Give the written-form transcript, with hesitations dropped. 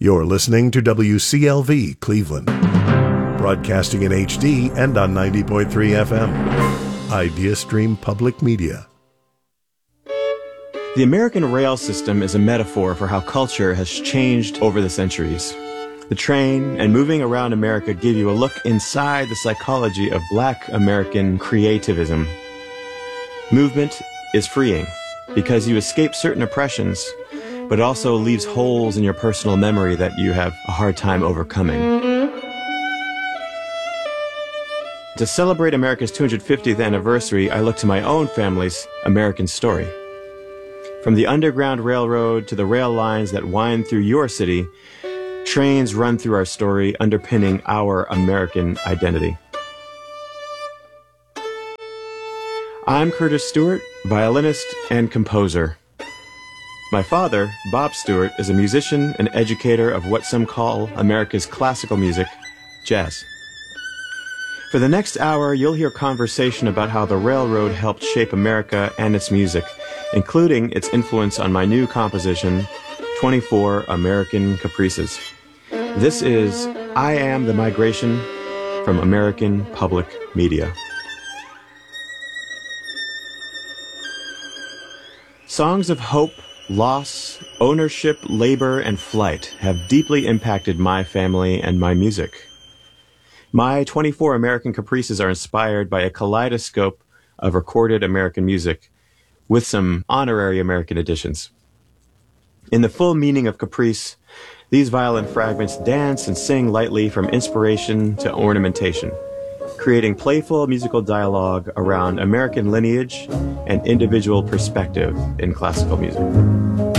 You're listening to WCLV Cleveland, broadcasting in HD and on 90.3 FM. Idea Stream Public Media. The American rail system is a metaphor for how culture has changed over the centuries. The train and moving around America give you a look inside the psychology of Black American creativism. Movement is freeing because you escape certain oppressions, but it also leaves holes in your personal memory that you have a hard time overcoming. To celebrate America's 250th anniversary, I look to my own family's American story. From the Underground Railroad to the rail lines that wind through your city, trains run through our story, underpinning our American identity. I'm Curtis Stewart, violinist and composer. My father, Bob Stewart, is a musician and educator of what some call America's classical music, jazz. For the next hour, you'll hear conversation about how the railroad helped shape America and its music, including its influence on my new composition, 24 American Caprices. This is I Am the Migration from American Public Media. Songs of hope, loss, ownership, labor, and flight have deeply impacted my family and my music. My 24 American Caprices are inspired by a kaleidoscope of recorded American music with some honorary American additions. In the full meaning of caprice, these violin fragments dance and sing lightly from inspiration to ornamentation, creating playful musical dialogue around American lineage and individual perspective in classical music.